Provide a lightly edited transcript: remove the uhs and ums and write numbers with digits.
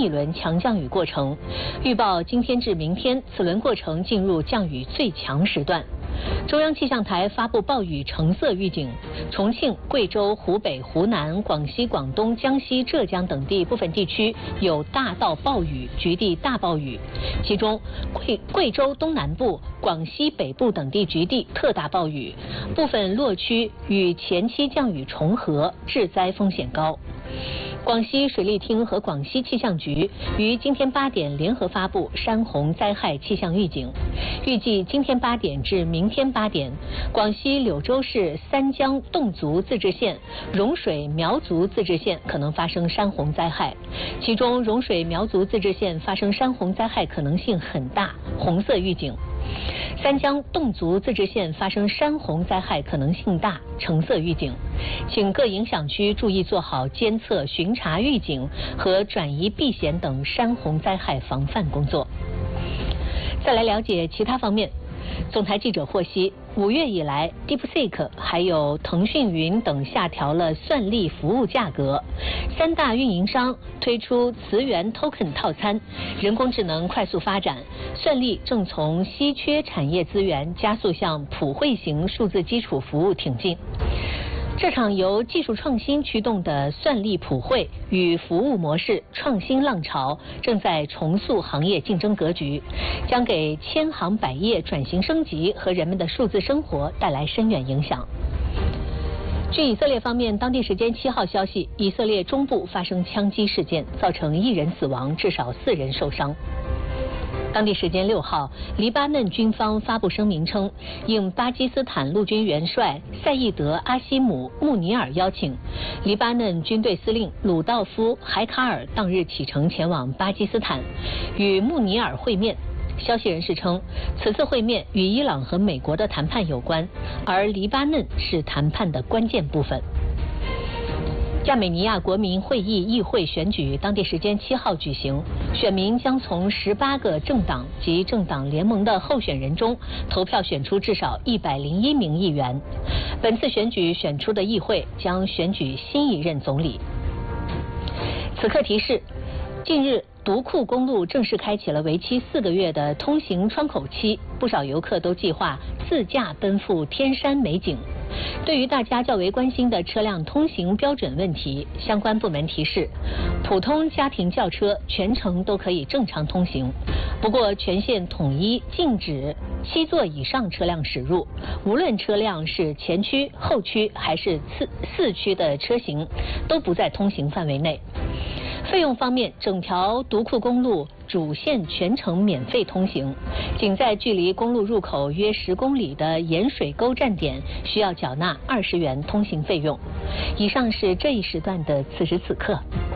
一轮强降雨过程，预报今天至明天此轮过程进入降雨最强时段。中央气象台发布暴雨橙色预警，重庆、贵州、湖北、湖南、广西、广东、江西、浙江等地部分地区有大到暴雨、局地大暴雨，其中贵州东南部、广西北部等地局地特大暴雨，部分落区与前期降雨重合，致灾风险高。广西水利厅和广西气象局于今天8点联合发布山洪灾害气象预警，预计今天8点至明天8点，广西柳州市三江侗族自治县、融水苗族自治县可能发生山洪灾害，其中融水苗族自治县发生山洪灾害可能性很大，红色预警。三江侗族自治县发生山洪灾害可能性大，橙色预警，请各影响区注意做好监测、巡查、预警和转移避险等山洪灾害防范工作。再来了解其他方面。总台记者获悉，5月以来 ，DeepSeek 还有腾讯云等下调了算力服务价格，3大运营商推出磁源 Token 套餐，人工智能快速发展，算力正从稀缺产业资源加速向普惠型数字基础服务挺进。这场由技术创新驱动的算力普惠与服务模式创新浪潮，正在重塑行业竞争格局，将给千行百业转型升级和人们的数字生活带来深远影响。据以色列方面当地时间7号消息，以色列中部发生枪击事件，造成1人死亡，至少4人受伤。当地时间6号，黎巴嫩军方发布声明称，应巴基斯坦陆军元帅赛义德·阿西姆·穆尼尔邀请，黎巴嫩军队司令鲁道夫·海卡尔当日启程前往巴基斯坦，与穆尼尔会面。消息人士称，此次会面与伊朗和美国的谈判有关，而黎巴嫩是谈判的关键部分。亚美尼亚国民会议议会选举当地时间7号举行，选民将从18个政党及政党联盟的候选人中投票选出至少101名议员。本次选举选出的议会将选举新一任总理。此刻提示，近日独库公路正式开启了为期4个月的通行窗口期，不少游客都计划自驾奔赴天山美景。对于大家较为关心的车辆通行标准问题，相关部门提示，普通家庭轿车全程都可以正常通行，不过全线统一禁止7座以上车辆驶入，无论车辆是前驱、后驱还是四驱的车型，都不在通行范围内。费用方面，整条独库公路主线全程免费通行，仅在距离公路入口约10公里的盐水沟站点需要缴纳20元通行费用。以上是这一时段的此时此刻。